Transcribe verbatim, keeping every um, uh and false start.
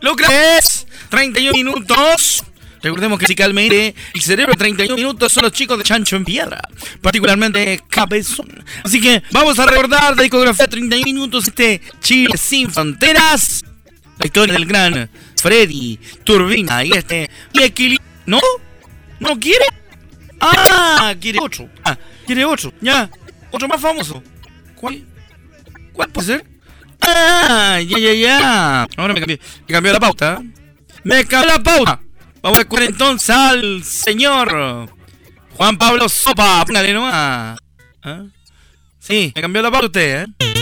Lucas, treinta y uno minutos. Recordemos que musicalmente el cerebro de treinta y uno minutos son los chicos de Chancho en Piedra, particularmente Cabezón. Así que vamos a recordar la discografía de treinta y uno minutos, este Chile sin fronteras, la historia del gran Freddy Turbina y este y equilibrio. ¿No? ¿No quiere? Ah, quiere otro. Ah, quiere otro. Ya, otro más famoso. ¿Cuál? ¿Cuál puede ser? Ah, ya, ya, ya. Ahora me cambió, me cambió la pauta. Me cambió la pauta. Vamos a escuchar entonces al señor Juan Pablo Sopa. Póngale nomás. ¿Ah? Sí, me cambió la pauta usted, ¿eh?